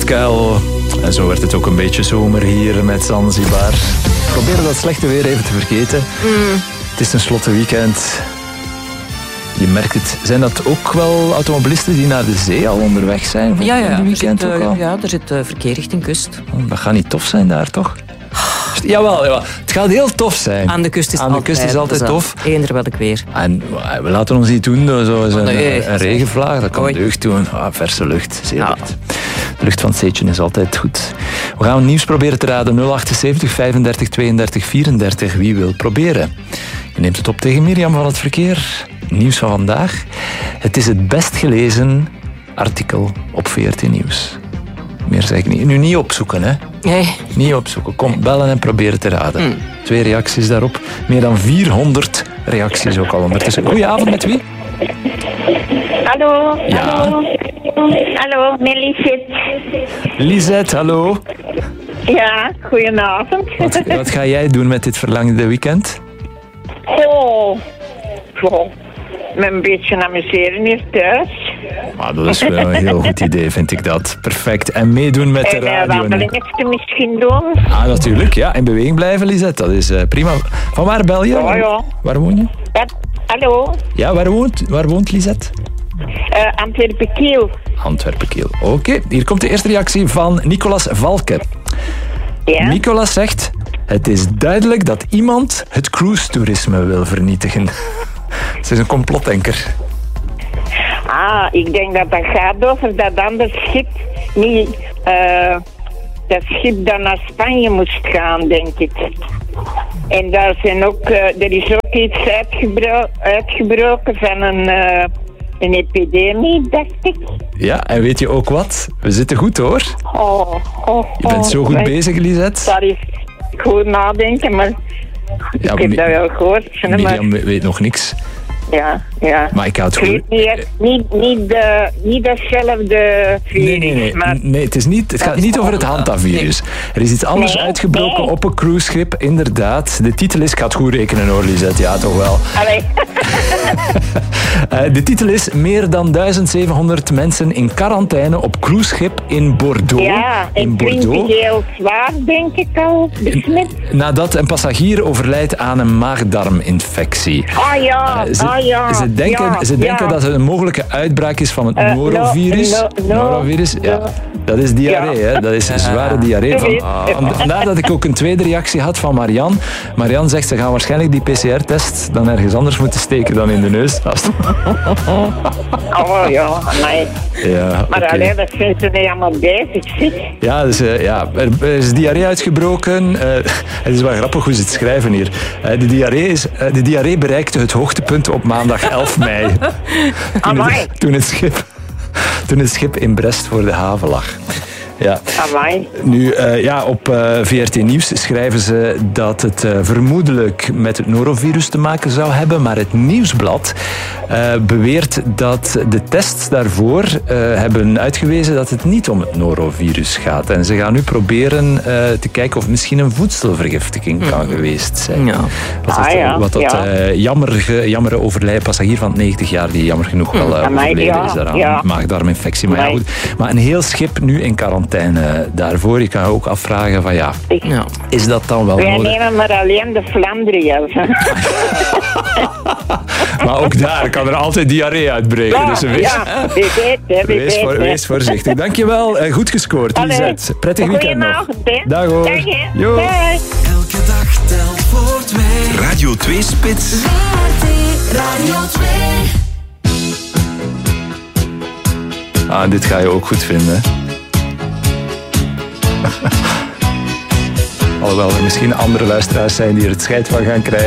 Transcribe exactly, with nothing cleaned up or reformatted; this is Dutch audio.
kustkuil. En zo werd het ook een beetje zomer hier met Zanzibar. Probeer dat slechte weer even te vergeten. Mm. Het is tenslotte weekend. Je merkt het. Zijn dat ook wel automobilisten die naar de zee al onderweg zijn? Ja, ja, de weekend er zit, ook uh, al? ja, er zit uh, verkeer richting kust. Oh, dat gaat niet tof zijn daar, toch? Jawel, jawel, het gaat heel tof zijn. Aan de kust is, Aan de altijd, kust is altijd tof. Eender welk weer. En we laten ons niet doen, zoals een, nee, een regenvlaag. Dat kan Oei. deugd doen. Ah, verse lucht, zeelucht. Ja. De lucht van het zeetje is altijd goed. We gaan nieuws proberen te raden. nul achtenzeventig, vijfendertig, tweeëndertig, vierendertig. Wie wil proberen? Je neemt het op tegen Mirjam van het verkeer. Nieuws van vandaag. Het is het best gelezen artikel op V R T Nieuws. Meer zeg ik niet. Nu niet opzoeken, hè. Nee. Niet opzoeken. Kom, bellen en proberen te raden. Mm. Twee reacties daarop. Meer dan vierhonderd reacties ook al ondertussen. Goedenavond, met wie? Hallo. Ja. Hallo. Hallo, met Lisette. Lisette, hallo. Ja, goedenavond. Wat, wat ga jij doen met dit verlangde weekend? Oh, oh. Me een beetje amuseren hier thuis. Ah, dat is wel een heel goed idee, vind ik dat. Perfect. En meedoen met de En uh, radio. wandelingetje misschien doen. Ah, natuurlijk. Ja, in beweging blijven, Lisette. Dat is uh, prima. Van waar bel je? Ja, ja. Waar woon je? Ja, hallo. Ja, waar woont, waar woont Lisette? Uh, Antwerpen-Kiel. Antwerpen-Kiel. Oké, okay. Hier komt de eerste reactie van Nicolas Valke. Ja? Nicolas zegt: het is duidelijk dat iemand het cruise-toerisme wil vernietigen. Het is een complotdenker. Ah, ik denk dat dat gaat over dat ander schip. Niet, uh, dat schip dat naar Spanje moest gaan, denk ik. En daar zijn ook, uh, er is ook iets uitgebro- uitgebroken van een, uh, een epidemie, dacht ik. Ja, en weet je ook wat? We zitten goed, hoor. Oh, oh, Je bent zo goed oh, bezig, Lisette. Dat is goed nadenken, maar Ja, ik heb Mi- dat wel gehoord. hè, maar, Mirjam weet nog niks. ja, ja. Maar ik ga het Ik goed. weet niet, echt- niet, niet, de, niet datzelfde virus, Nee, nee, nee. maar... nee het, is niet, het gaat niet over het Hanta-virus. Er is iets anders Nee, uitgebroken nee. op een cruiseschip, inderdaad. De titel is, ik ga het goed rekenen hoor, Lisette, ja toch wel. Allee. Uh, de titel is meer dan duizend zevenhonderd mensen in quarantaine op cruiseschip in Bordeaux. Ja, in en twintig Bordeaux. heel zwaar, denk ik al, besmet. Nadat een passagier overlijdt aan een maagdarminfectie. Ah ja, Uh, ze, ah ja. ze denken, ja, ze denken ja. dat het een mogelijke uitbraak is van het Eh, norovirus. no- no- norovirus, ja. no. Dat is diarree, Ja. hè? Dat is een zware diarree. Van, Ah. van- vandaar dat ik ook een tweede reactie had van Marianne. Marianne zegt, ze gaan waarschijnlijk die P C R-test dan ergens anders moeten steken dan in de neus. Oh ja, nee. Ja, Maar oké. alleen, dat zijn ze niet allemaal bezig, zeg. Ja, dus, uh, ja, er, er is diarree uitgebroken. Uh, het is wel grappig hoe ze het schrijven hier. Uh, de, diarree is, uh, de diarree bereikte het hoogtepunt op maandag elf mei. toen, Amai. het, toen, het schip, toen het schip in Brest voor de haven lag. Ja. Amai. Nu, uh, ja, op uh, V R T Nieuws schrijven ze dat het uh, vermoedelijk met het norovirus te maken zou hebben, maar het Nieuwsblad uh, beweert dat de tests daarvoor uh, hebben uitgewezen dat het niet om het norovirus gaat. En ze gaan nu proberen uh, te kijken of het misschien een voedselvergiftiging kan geweest zijn. Ja. Wat dat, Ah, ja. wat dat Ja. uh, jammerige, jammere overlijden passagier van negentig jaar, die jammer genoeg wel uh, Amai, overleden ja, is daaraan. ja. Maagdarminfectie. Maar, ja, Amai. goed. Maar een heel schip nu in quarantaine daarvoor. Je kan je ook afvragen van ja, Ja. is dat dan wel Wij nodig? nemen maar alleen de Flandriërs. hè. Maar ook daar kan er altijd diarree uitbreken. Ja, dus wees, ja, wie weet, hè, wie wees, weet. voor, hè. wees voorzichtig. Dankjewel. Eh, Goed gescoord, Allee. Lisette. Prettig weekend nog. Goedenavond, hè. Dag hoor. Dag, hè. Jo. Dag. Elke dag telt voor twee. Radio twee Spits. Radio twee. Ah, dit ga je ook goed vinden. Alhoewel er misschien andere luisteraars zijn die er het scheid van gaan krijgen.